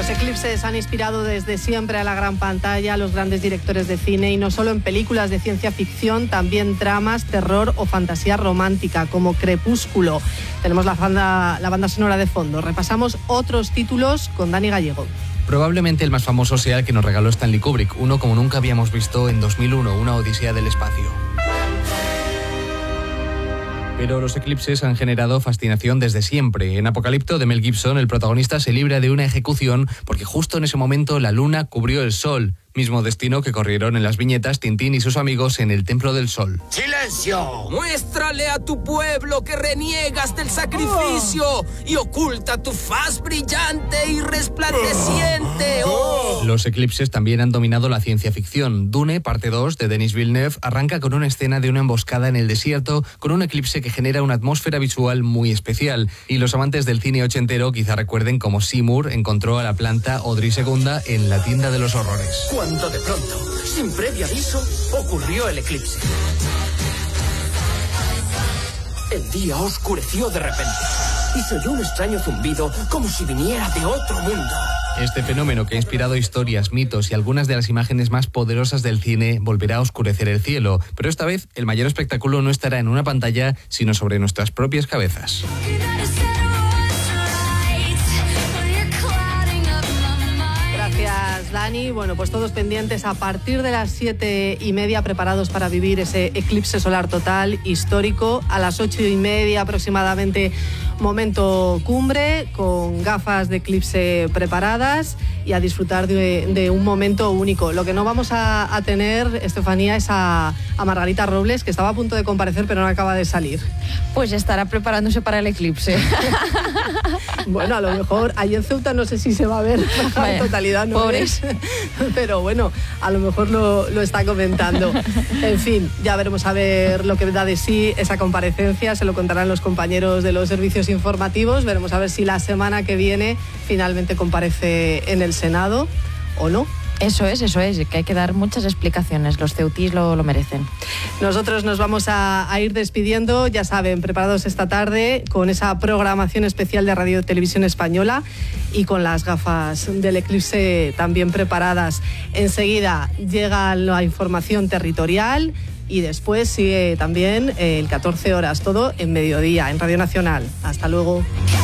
eclipses han inspirado desde siempre a la gran pantalla a los grandes directores de cine, y no solo en películas de ciencia ficción, también dramas, terror o fantasía romántica, como Crepúsculo. Tenemos la banda sonora de fondo. Repasamos otros títulos con Dani Gallego. Probablemente el más famoso sea el que nos regaló Stanley Kubrick, uno como nunca habíamos visto en 2001, una odisea del espacio. Pero los eclipses han generado fascinación desde siempre. En Apocalipto, de Mel Gibson, el protagonista se libra de una ejecución porque justo en ese momento la luna cubrió el sol. Mismo destino que corrieron en las viñetas Tintín y sus amigos en el Templo del Sol. ¡Silencio! Muéstrale a tu pueblo que reniegas del sacrificio y oculta tu faz brillante y resplandeciente. Los eclipses también han dominado la ciencia ficción. Dune, parte 2, de Denis Villeneuve, arranca con una escena de una emboscada en el desierto con un eclipse que genera una atmósfera visual muy especial. Y los amantes del cine ochentero quizá recuerden cómo Seymour encontró a la planta Audrey II en la tienda de los horrores. Cuando de pronto, sin previo aviso, ocurrió el eclipse. El día oscureció de repente y se oyó un extraño zumbido como si viniera de otro mundo. Este fenómeno, que ha inspirado historias, mitos y algunas de las imágenes más poderosas del cine, volverá a oscurecer el cielo. Pero esta vez el mayor espectáculo no estará en una pantalla, sino sobre nuestras propias cabezas. Gracias, Dani. Bueno, pues todos pendientes a partir de las 7:30, preparados para vivir ese eclipse solar total histórico. A las 8:30 aproximadamente, momento cumbre, con gafas de eclipse preparadas y a disfrutar de un momento único. Lo que no vamos a tener, Estefanía, es a Margarita Robles, que estaba a punto de comparecer pero no acaba de salir. Pues estará preparándose para el eclipse. Bueno, a lo mejor allí en Ceuta no sé si se va a ver en totalidad, ¿no? Pobres. Pero bueno, a lo mejor lo está comentando. En fin, ya veremos a ver lo que da de sí esa comparecencia, se lo contarán los compañeros de los servicios informativos, veremos a ver si la semana que viene finalmente comparece en el Senado o no. Eso es, que hay que dar muchas explicaciones, los ceutís lo merecen. Nosotros nos vamos a ir despidiendo, ya saben, preparados esta tarde con esa programación especial de Radio Televisión Española y con las gafas del eclipse también preparadas. Enseguida llega la información territorial y después sigue también el 14 horas, todo en mediodía, en Radio Nacional. Hasta luego.